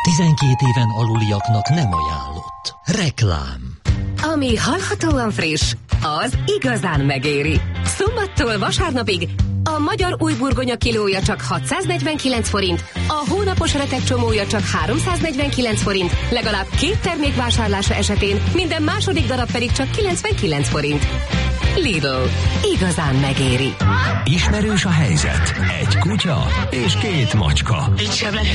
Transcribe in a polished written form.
12 éven aluliaknak nem ajánlott. Reklám. Ami hallhatóan friss, az igazán megéri. Szombattól vasárnapig a magyar új burgonya kilója csak 649 forint, a hónapos retek csomója csak 349 forint, legalább 2 termék vásárlása esetén minden második darab pedig csak 99 forint. Lidl. Igazán megéri. Ismerős a helyzet. Egy kutya és 2 macska. Így sem lehet